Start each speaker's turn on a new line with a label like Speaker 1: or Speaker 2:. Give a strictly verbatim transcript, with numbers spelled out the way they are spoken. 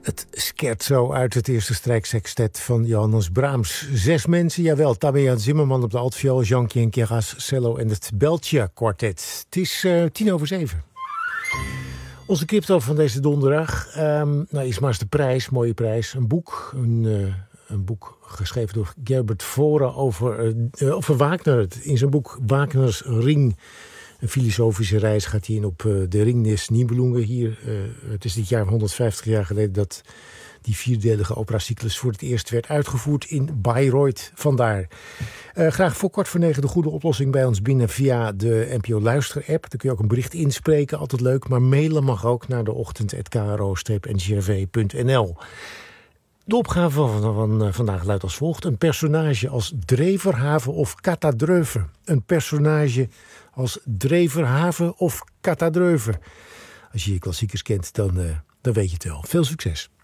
Speaker 1: Het scherzo uit het eerste strijksextet van Johannes Brahms. Zes mensen, jawel. Tabea Zimmerman op de altviool, Jean-Pierre Keras, cello en het Beltje kwartet. Het is uh, tien over zeven. Onze crypto van deze donderdag. Um, nou, is maar eens de prijs, mooie prijs. Een boek, een, uh, een boek geschreven door Gerbert Voren over, uh, over Wagner. In zijn boek Wagners Ring. Een filosofische reis gaat hij in op uh, de Ring des Nibelungen hier. Uh, het is dit jaar honderdvijftig jaar geleden dat die vierdelige operacyclus voor het eerst werd uitgevoerd in Bayreuth. Vandaar. Uh, graag voor kort voor negen de goede oplossing bij ons binnen via de N P O Luister app. Daar kun je ook een bericht inspreken, altijd leuk. Maar mailen mag ook naar de ochtend at k r o n c r v punt n l. De opgave van, van, van vandaag luidt als volgt. Een personage als Dreverhaven of Katadreuven. Een personage als Dreverhaven of Katadreuven. Als je je klassiekers kent, dan, uh, dan weet je het wel. Veel succes.